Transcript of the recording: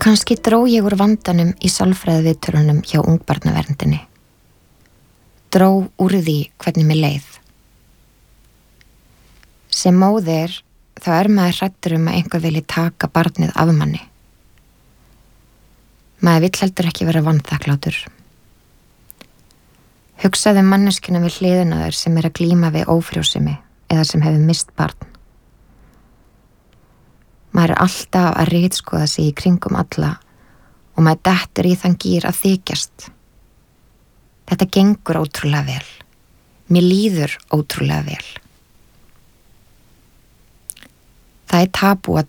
Kannski dró ég úr vandanum í sálfræðiviðtölunum hjá ungbarnaverndinni. Dró úr því hvernig mér leið. Sem móðir þá maður hræddur að einhver vilji taka barnið af manni. Maður vill heldur ekki vera vanþakklátur. Hugsaðu manneskjuna við hliðina þér sem að glíma við ófrjósemi eða sem hefur misst barn. Maður alltaf að ritskoða sig í kringum alla og maður dettur í þann gír að þykjast. Þetta gengur ótrúlega vel. Mér líður ótrúlega vel. Það tabú að